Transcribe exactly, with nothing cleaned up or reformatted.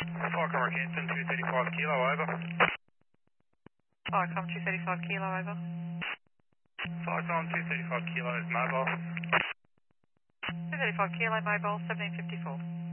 Falcon Rockhampton, two thirty-five kilo, over. Falcon two thirty-five kilo, over. Falcon two thirty-five kilo is mobile. two thirty-five kilo, mobile, seventeen fifty-four.